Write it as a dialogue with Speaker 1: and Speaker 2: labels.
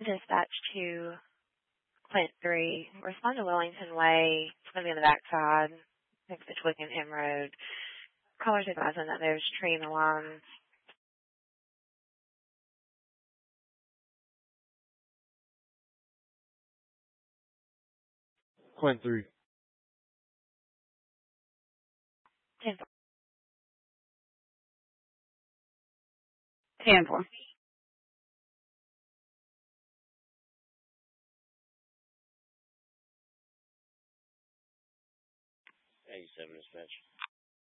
Speaker 1: Dispatch to Plant 3. Respond to Wellington Way. It's going to be on the backside next to Twickenham Road. Callers advising that there's a tree in the line.
Speaker 2: Plant 3.
Speaker 1: 10-4.
Speaker 3: 10-4.
Speaker 4: 87 dispatch.